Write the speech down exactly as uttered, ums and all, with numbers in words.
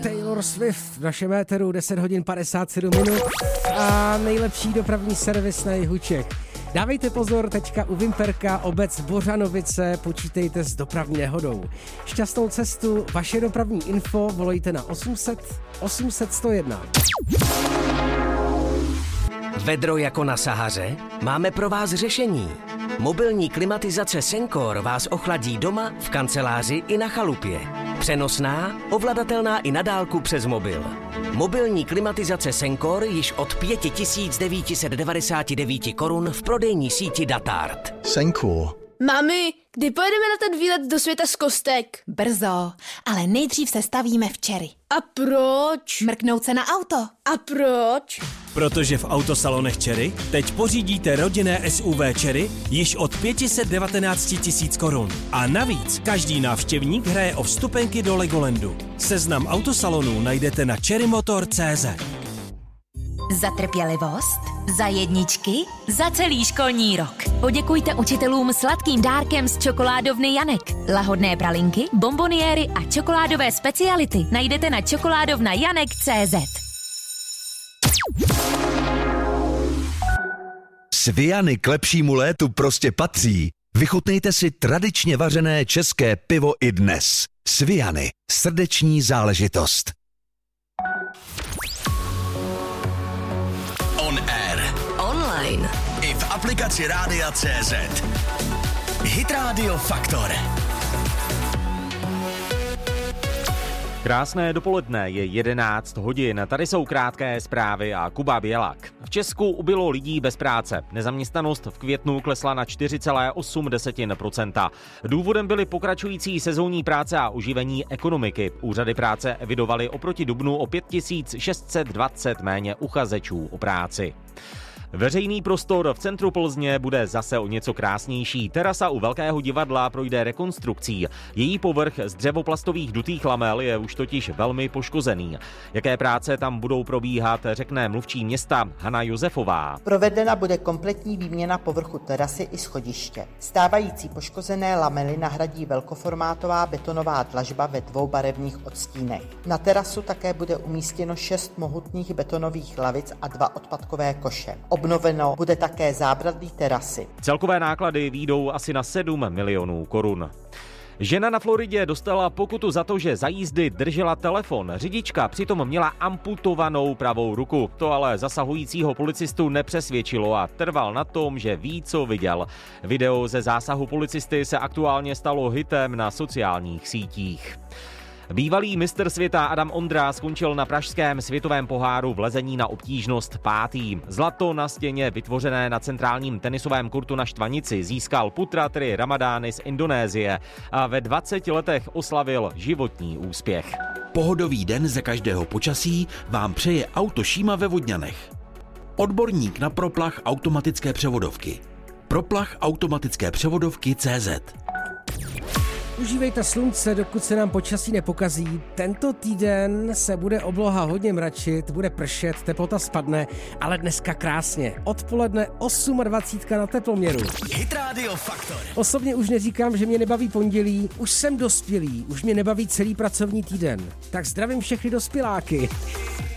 Taylor Swift v našem éteru deset hodin padesát sedm minut a nejlepší dopravní servis na jihu Čech. Dávejte pozor, teďka u Vimperka, obec Bořanovice, počítejte s dopravní nehodou. Šťastnou cestu, vaše dopravní info, volejte na osm set osm set sto jedna. Vedro jako na Sahaře? Máme pro vás řešení. Mobilní klimatizace Sencor vás ochladí doma, v kanceláři i na chalupě. Přenosná, ovladatelná i na dálku přes mobil. Mobilní klimatizace Sencor již od pět tisíc devět set devadesát devět korun v prodejní síti Datart. Sencor. Mami, kdy pojedeme na ten výlet do světa z kostek? Brzo, ale nejdřív se stavíme včery. A proč? Mrknout se na auto. A proč? Protože v autosalonech Chery teď pořídíte rodinné S U V Chery již od pět set devatenáct tisíc korun. A navíc každý návštěvník hraje o vstupenky do Legolandu. Seznam autosalonů najdete na cherrymotor tečka cé zet. Za trpělivost, za jedničky, za celý školní rok. Poděkujte učitelům sladkým dárkem z čokoládovny Janek. Lahodné pralinky, bomboniéry a čokoládové speciality najdete na čokoládovna janek tečka cé zet. Sviany k lepšímu létu prostě patří. Vychutnejte si tradičně vařené české pivo i dnes. Sviany, srdeční záležitost. On air. Online. I v aplikaci Rádia tečka cé zet. Hit Radio Faktor. Krásné dopoledne, je jedenáct hodin, tady jsou krátké zprávy a Kuba Bělak. V Česku ubylo lidí bez práce. Nezaměstnanost v květnu klesla na čtyři celá osm procenta. Důvodem byly pokračující sezónní práce a oživení ekonomiky. Úřady práce evidovaly oproti dubnu o pět tisíc šest set dvacet méně uchazečů o práci. Veřejný prostor v centru Plzně bude zase o něco krásnější. Terasa u Velkého divadla projde rekonstrukcí. Její povrch z dřevoplastových dutých lamel je už totiž velmi poškozený. Jaké práce tam budou probíhat, řekne mluvčí města Hana Josefová. Provedena bude kompletní výměna povrchu terasy i schodiště. Stávající poškozené lamely nahradí velkoformátová betonová dlažba ve dvou barevných odstínech. Na terasu také bude umístěno šest mohutných betonových lavic a dva odpadkové koše. Obnoveno bude také zábradlí terasy. Celkové náklady výjdou asi na sedm milionů korun. Žena na Floridě dostala pokutu za to, že za jízdy držela telefon. Řidička přitom měla amputovanou pravou ruku. To ale zasahujícího policistu nepřesvědčilo a trval na tom, že ví, co viděl. Video ze zásahu policisty se aktuálně stalo hitem na sociálních sítích. Bývalý mistr světa Adam Ondra skončil na pražském světovém poháru v lezení na obtížnost pátý. Zlato na stěně vytvořené na centrálním tenisovém kurtu na Štvanici získal Putratri Ramadány z Indonésie a ve dvaceti letech oslavil životní úspěch. Pohodový den za každého počasí vám přeje Auto Šíma ve Vodňanech. Odborník na proplach automatické převodovky. Proplach automatické převodovky tečka cé zet. Užívejte slunce, dokud se nám počasí nepokazí. Tento týden se bude obloha hodně mračit, bude pršet, teplota spadne, ale dneska krásně. Odpoledne dvacet osm na teploměru. Hit Radio Faktor. Osobně už neříkám, že mě nebaví pondělí, už jsem dospělý, už mě nebaví celý pracovní týden. Tak zdravím všechny dospěláky.